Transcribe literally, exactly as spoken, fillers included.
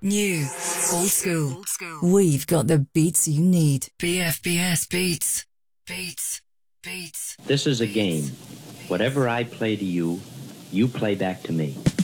New, old school. We've got the beats you need. B F B S Beats. Beats. Beats. This is a game. Whatever I play to you, you play back to me.